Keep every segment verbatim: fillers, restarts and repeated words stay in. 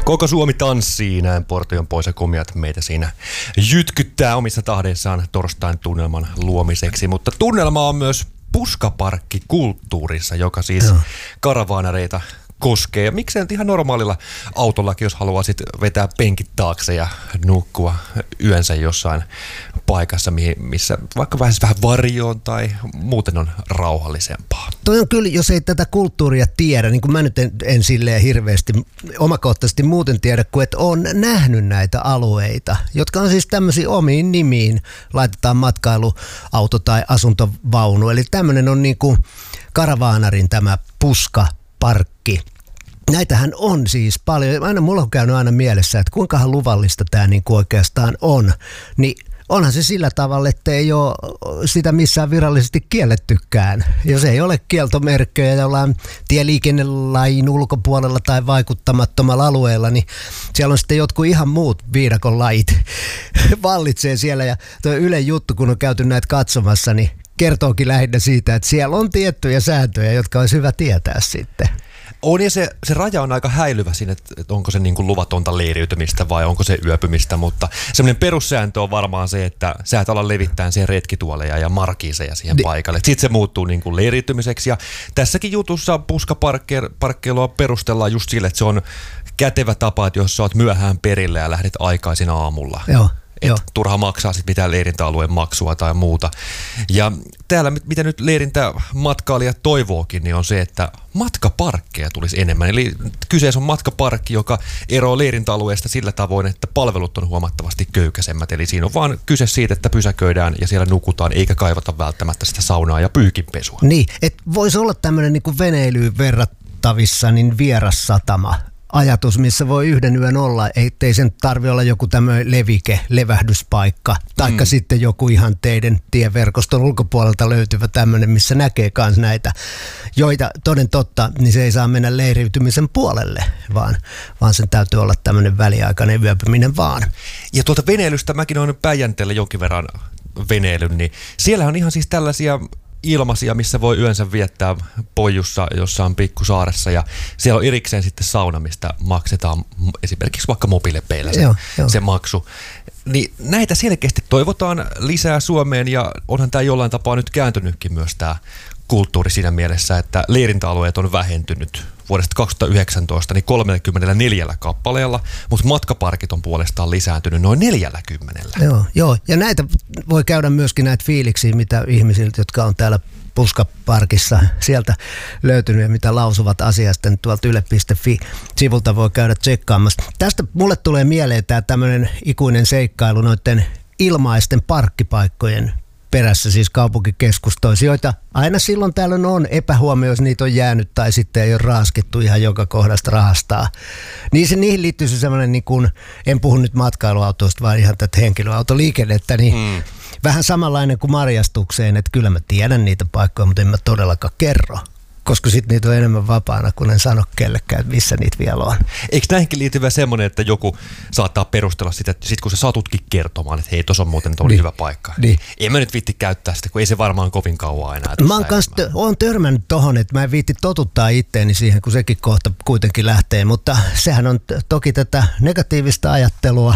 Koko Suomi tanssii, näin Portion pois ja komiat meitä siinä jytkyttää omissa tahdeissaan torstain tunnelman luomiseksi. Mutta tunnelma on myös puskaparkki kulttuurissa, joka siis no. karavaanareita koskee. Ja miksei nyt ihan normaalilla autollakin, jos haluaa sit vetää penkit taakse ja nukkua yönsä jossain paikassa, missä vaikka vähän, vähän varjoon tai muuten on rauhallisempaa. Toi on kyllä, jos ei tätä kulttuuria tiedä, niin kuin mä nyt en, en silleen hirveästi omakohtaisesti muuten tiedä, kun et on nähnyt näitä alueita, jotka on siis tämmöisiä omiin nimiin, laitetaan matkailuauto tai asuntovaunu. Eli tämmöinen on niin kuin karavaanarin tämä puskaparkki. Näitähän on siis paljon. Aina mulla on käynyt aina mielessä, että kuinkahan luvallista tämä niin kuin oikeastaan on. Niin onhan se sillä tavalla, että ei ole sitä missään virallisesti kiellettykään. Jos ei ole kieltomerkkejä jollain tieliikennelain ulkopuolella tai vaikuttamattomalla alueella, niin siellä on sitten jotkut ihan muut viidakon lait vallitsee siellä. Ja tuo Ylen juttu, kun on käyty näitä katsomassa, niin kertookin lähinnä siitä, että siellä on tiettyjä sääntöjä, jotka olisi hyvä tietää sitten. On, ja se, se raja on aika häilyvä siinä, että, että onko se niin kuin luvatonta leiriytymistä vai onko se yöpymistä, mutta semmoinen perussääntö on varmaan se, että sä et ala levittämään siihen retkituoleja ja markiiseja siihen Di- paikalle. Sitten se muuttuu niin kuin leiriytymiseksi, ja tässäkin jutussa puskaparkkeilua perustellaan just sille, että se on kätevä tapa, että jos sä oot myöhään perillä ja lähdet aikaisin aamulla. Joo. Että turha maksaa sitten mitään leirintäalueen maksua tai muuta. Ja täällä, mitä nyt leirintämatkailijat toivookin, niin on se, että matkaparkkeja tulisi enemmän. Eli kyseessä on matkaparkki, joka eroaa leirintäalueesta sillä tavoin, että palvelut on huomattavasti köykäisemmät. Eli siinä on vaan kyse siitä, että pysäköidään ja siellä nukutaan, eikä kaivata välttämättä sitä saunaa ja pyykinpesua. Niin, että voisi olla tämmöinen niin kuin veneilyyn verrattavissa niin vierassatama ajatus, missä voi yhden yön olla, ettei sen tarvitse olla joku tämmöinen levike, levähdyspaikka, taikka mm. sitten joku ihan teidän tieverkoston ulkopuolelta löytyvä tämmöinen, missä näkee myös näitä, joita toden totta, niin se ei saa mennä leiriytymisen puolelle, vaan, vaan sen täytyy olla tämmöinen väliaikainen yöpyminen vaan. Ja tuolta veneilystä mäkin olen Päijänteellä jonkin verran veneilyn, niin siellä on ihan siis tällaisia ilmaisia, missä voi yönsä viettää Poijussa jossain pikkusaaressa, ja siellä on erikseen sitten sauna, mistä maksetaan esimerkiksi vaikka mobiilepeillä se, joo, joo. se maksu. Niin näitä selkeästi toivotaan lisää Suomeen, ja onhan tämä jollain tapaa nyt kääntynytkin myös tämä kulttuuri siinä mielessä, että leirintäalueet on vähentynyt vuodesta kaksituhattayhdeksäntoista niin kolmekymmentäneljä kappaleella, mutta matkaparkit on puolestaan lisääntynyt noin neljäkymmentä. Joo, joo, ja näitä voi käydä myöskin näitä fiiliksiä, mitä ihmisiltä, jotka on täällä puskaparkissa sieltä löytynyt ja mitä lausuvat asiasta, niin tuolta yle piste fi-sivulta voi käydä tsekkaamassa. Tästä mulle tulee mieleen tämä tämmöinen ikuinen seikkailu noiden ilmaisten parkkipaikkojen perässä, siis kaupunkikeskustoissa, joita aina silloin tällöin on epähuomio, jos niitä on jäänyt tai sitten ei ole raaskittu ihan joka kohdasta rahastaa. Niin se, niihin liittyy se semmoinen, niin kuin, en puhu nyt matkailuautoista, vaan ihan tätä henkilöautoliikennettä, niin mm. vähän samanlainen kuin marjastukseen, että kyllä mä tiedän niitä paikkoja, mutta en mä todellakaan kerro. Koska sitten niitä on enemmän vapaana, kun en sano kellekään, että missä niitä vielä on. Eikö näihinkin liittyvä semmoinen, että joku saattaa perustella sitä, että sit kun sä satutkin kertomaan, että hei, tuossa on muuten niin. hyvä paikka. Niin. En mä nyt viitti käyttää sitä, kun ei se varmaan kovin kauan enää. Mä oon, kans, oon törmännyt tohon, että mä en viitti totuttaa itteeni siihen, kun sekin kohta kuitenkin lähtee. Mutta sehän on toki tätä negatiivista ajattelua,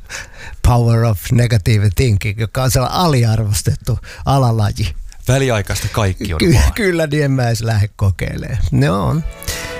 power of negative thinking, joka on sellainen aliarvostettu alalaji. Väliaikaista kaikki on Ky- vaan. Kyllä, niin en mä edes lähde kokeilemaan. Ne on.